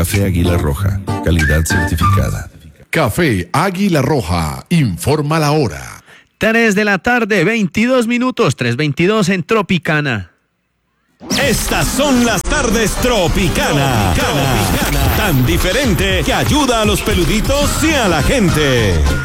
Café Águila Roja, calidad certificada. Café Águila Roja, informa la hora. 3 de la tarde, 22 minutos, 3:22 en Tropicana. Estas son las tardes Tropicana. Tan diferente que ayuda a los peluditos y a la gente.